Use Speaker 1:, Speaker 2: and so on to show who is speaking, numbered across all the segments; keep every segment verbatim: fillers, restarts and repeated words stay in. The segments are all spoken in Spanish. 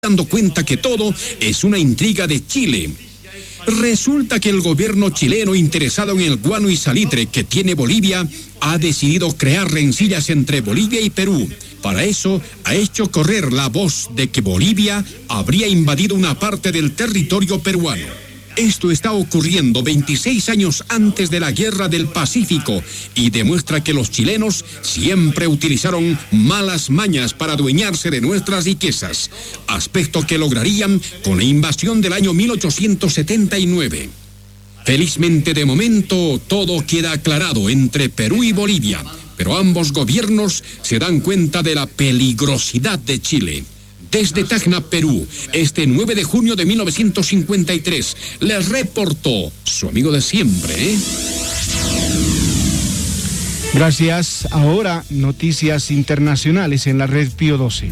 Speaker 1: dando cuenta que todo es una intriga de Chile. Resulta que el gobierno chileno, interesado en el guano y salitre que tiene Bolivia, ha decidido crear rencillas entre Bolivia y Perú. Para eso, ha hecho correr la voz de que Bolivia habría invadido una parte del territorio peruano. Esto está ocurriendo veintiséis años antes de la Guerra del Pacífico y demuestra que los chilenos siempre utilizaron malas mañas para adueñarse de nuestras riquezas, aspecto que lograrían con la invasión del año mil ochocientos setenta y nueve. Felizmente, de momento, todo queda aclarado entre Perú y Bolivia, pero ambos gobiernos se dan cuenta de la peligrosidad de Chile. Desde Tacna, Perú, este nueve de junio de mil novecientos cincuenta y tres, les reportó su amigo de siempre, ¿eh?
Speaker 2: Gracias. Ahora, noticias internacionales en la red Pío doce.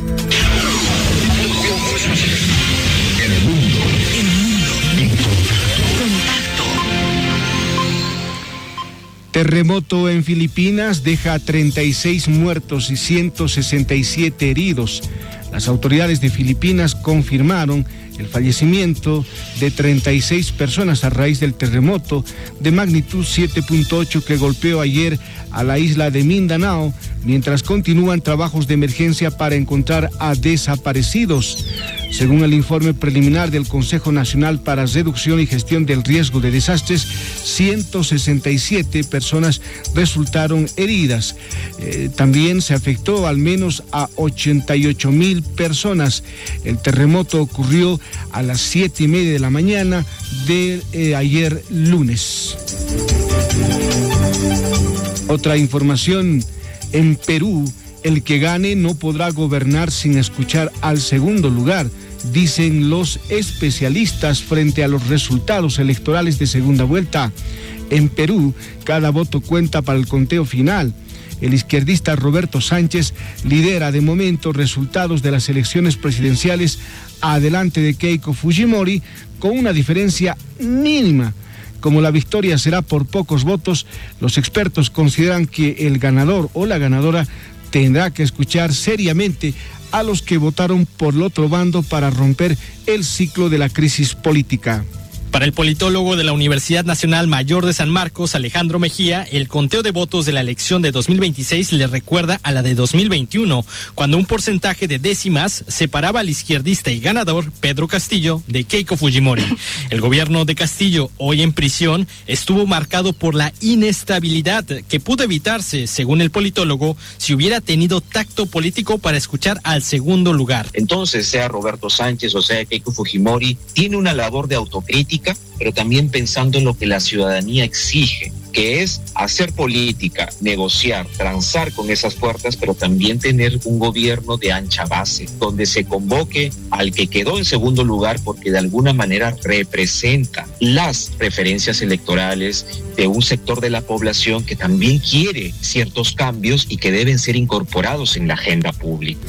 Speaker 2: Terremoto en Filipinas deja treinta y seis muertos y ciento sesenta y siete heridos. Las autoridades de Filipinas confirmaron el fallecimiento de treinta y seis personas a raíz del terremoto de magnitud siete punto ocho que golpeó ayer a la isla de Mindanao, mientras continúan trabajos de emergencia para encontrar a desaparecidos. Según el informe preliminar del Consejo Nacional para Reducción y Gestión del Riesgo de Desastres, ciento sesenta y siete personas resultaron heridas. Eh, también se afectó al menos a ochenta y ocho mil personas. El terremoto ocurrió a las siete y media de la mañana de eh, ayer lunes. Otra información: en Perú, el que gane no podrá gobernar sin escuchar al segundo lugar, dicen los especialistas frente a los resultados electorales de segunda vuelta. En Perú, cada voto cuenta para el conteo final. El izquierdista Roberto Sánchez lidera de momento resultados de las elecciones presidenciales adelante de Keiko Fujimori con una diferencia mínima. Como la victoria será por pocos votos, los expertos consideran que el ganador o la ganadora tendrá que escuchar seriamente a los que votaron por el otro bando para romper el ciclo de la crisis política.
Speaker 3: Para el politólogo de la Universidad Nacional Mayor de San Marcos, Alejandro Mejía, el conteo de votos de la elección de dos mil veintiséis le recuerda a la de dos mil veintiuno, cuando un porcentaje de décimas separaba al izquierdista y ganador Pedro Castillo de Keiko Fujimori. El gobierno de Castillo, hoy en prisión, estuvo marcado por la inestabilidad que pudo evitarse, según el politólogo, si hubiera tenido tacto político para escuchar al segundo lugar.
Speaker 4: Entonces, sea Roberto Sánchez o sea Keiko Fujimori, tiene una labor de autocrítica, pero también pensando en lo que la ciudadanía exige, que es hacer política, negociar, transar con esas fuerzas, pero también tener un gobierno de ancha base, donde se convoque al que quedó en segundo lugar porque de alguna manera representa las preferencias electorales de un sector de la población que también quiere ciertos cambios y que deben ser incorporados en la agenda pública.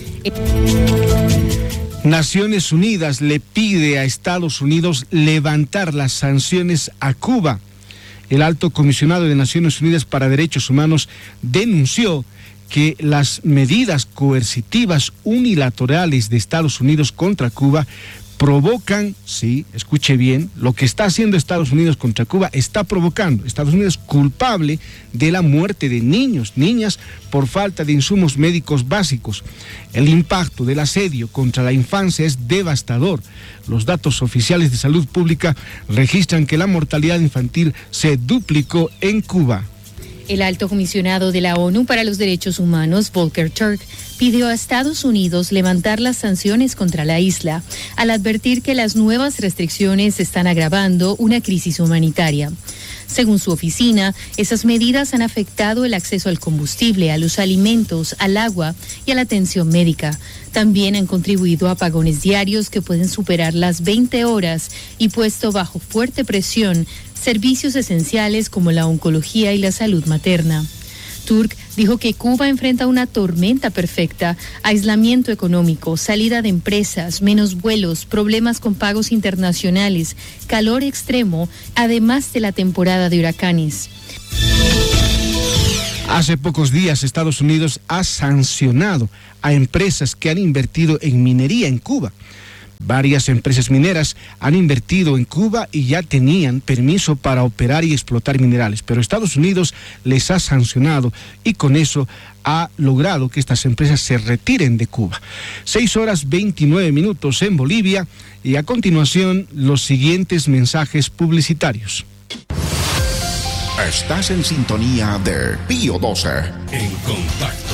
Speaker 2: Naciones Unidas le pide a Estados Unidos levantar las sanciones a Cuba. El alto comisionado de Naciones Unidas para Derechos Humanos denunció que las medidas coercitivas unilaterales de Estados Unidos contra Cuba provocan, sí, escuche bien, lo que está haciendo Estados Unidos contra Cuba está provocando Estados Unidos culpable de la muerte de niños, niñas, por falta de insumos médicos básicos. El impacto del asedio contra la infancia es devastador. Los datos oficiales de salud pública registran que la mortalidad infantil se duplicó en Cuba.
Speaker 5: El alto comisionado de la ONU para los Derechos Humanos, Volker Turk, pidió a Estados Unidos levantar las sanciones contra la isla, al advertir que las nuevas restricciones están agravando una crisis humanitaria. Según su oficina, esas medidas han afectado el acceso al combustible, a los alimentos, al agua y a la atención médica. También han contribuido a apagones diarios que pueden superar las veinte horas y puesto bajo fuerte presión servicios esenciales como la oncología y la salud materna. Turk dijo que Cuba enfrenta una tormenta perfecta: aislamiento económico, salida de empresas, menos vuelos, problemas con pagos internacionales, calor extremo, además de la temporada de huracanes.
Speaker 2: Hace pocos días Estados Unidos ha sancionado a empresas que han invertido en minería en Cuba. Varias empresas mineras han invertido en Cuba y ya tenían permiso para operar y explotar minerales, pero Estados Unidos les ha sancionado y con eso ha logrado que estas empresas se retiren de Cuba. Seis horas veintinueve minutos en Bolivia y a continuación los siguientes mensajes publicitarios.
Speaker 6: Estás en sintonía de Pío doce.
Speaker 1: En contacto.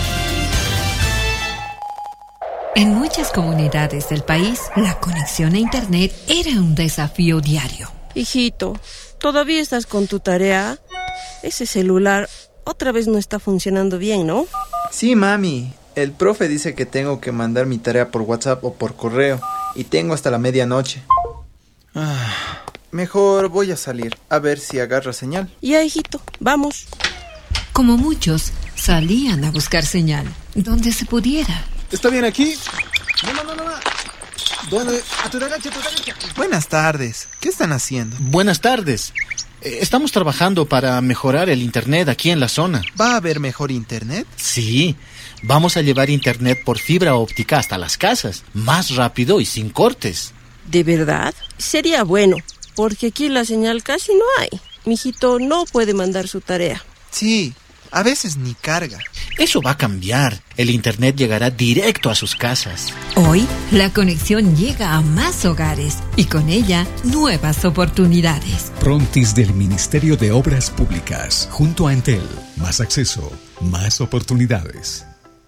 Speaker 7: En muchas comunidades del país, la conexión a Internet era un desafío diario.
Speaker 8: Hijito, ¿todavía estás con tu tarea? Ese celular otra vez no está funcionando bien, ¿no?
Speaker 9: Sí, mami. El profe dice que tengo que mandar mi tarea por WhatsApp o por correo y tengo hasta la medianoche. Ah, mejor voy a salir a ver si agarra señal.
Speaker 8: Ya, hijito, vamos.
Speaker 7: Como muchos, salían a buscar señal, donde se pudiera.
Speaker 10: ¿Está bien aquí? No, no, no, no. ¿Dónde? A tu derecha, a tu derecha.
Speaker 9: Buenas tardes. ¿Qué están haciendo?
Speaker 10: Buenas tardes. Estamos trabajando para mejorar el internet aquí en la zona.
Speaker 9: ¿Va a haber mejor internet?
Speaker 10: Sí. Vamos a llevar internet por fibra óptica hasta las casas. Más rápido y sin cortes.
Speaker 8: ¿De verdad? Sería bueno, porque aquí la señal casi no hay. Mijito no puede mandar su tarea.
Speaker 9: Sí. A veces ni carga.
Speaker 10: Eso va a cambiar. El internet llegará directo a sus casas.
Speaker 7: Hoy, la conexión llega a más hogares y con ella, nuevas oportunidades.
Speaker 11: Prontis del Ministerio de Obras Públicas, junto a Entel. Más acceso, más oportunidades.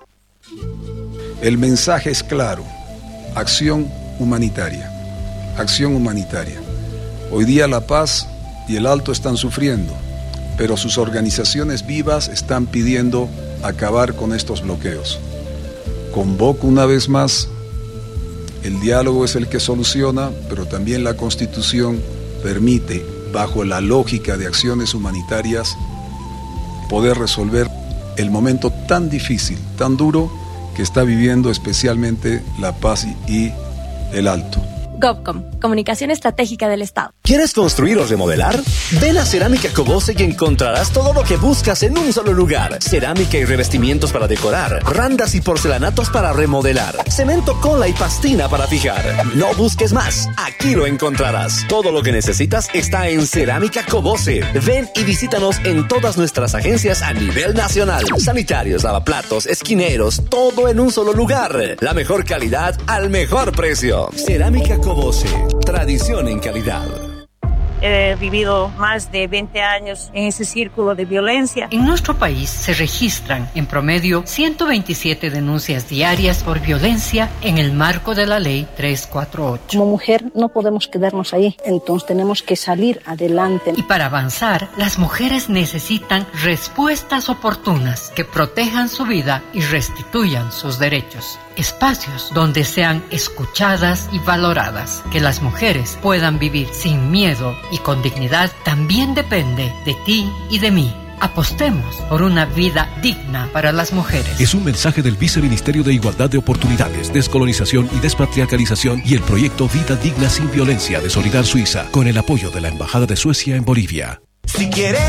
Speaker 12: El mensaje es claro. Acción humanitaria. Acción humanitaria. Hoy día La Paz y el Alto están sufriendo, pero sus organizaciones vivas están pidiendo acabar con estos bloqueos. Convoco una vez más, el diálogo es el que soluciona, pero también la Constitución permite, bajo la lógica de acciones humanitarias, poder resolver el momento tan difícil, tan duro, que está viviendo especialmente La Paz y el Alto.
Speaker 13: GovCom, Comunicación Estratégica del Estado.
Speaker 14: ¿Quieres construir o remodelar? Ven a Cerámica Cobose y encontrarás todo lo que buscas en un solo lugar. Cerámica y revestimientos para decorar, randas y porcelanatos para remodelar, cemento, cola y pastina para fijar. No busques más, aquí lo encontrarás. Todo lo que necesitas está en Cerámica Cobose. Ven y visítanos en todas nuestras agencias a nivel nacional. Sanitarios, lavaplatos, esquineros, todo en un solo lugar. La mejor calidad al mejor precio. Cerámica Cobose, tradición en calidad.
Speaker 15: He vivido más de veinte años en ese círculo de violencia.
Speaker 16: En nuestro país se registran en promedio ciento veintisiete denuncias diarias por violencia en el marco de la ley trescientos cuarenta y ocho.
Speaker 17: Como mujer no podemos quedarnos ahí, entonces tenemos que salir adelante.
Speaker 16: Y para avanzar, las mujeres necesitan respuestas oportunas que protejan su vida y restituyan sus derechos. Espacios donde sean escuchadas y valoradas, que las mujeres puedan vivir sin miedo y con dignidad, también depende de ti y de mí. Apostemos por una vida digna para las mujeres.
Speaker 11: Es un mensaje del Viceministerio de Igualdad de Oportunidades, Descolonización y Despatriarcalización y el proyecto Vida Digna Sin Violencia de Solidar Suiza, con el apoyo de la Embajada de Suecia en Bolivia.
Speaker 18: Si quieres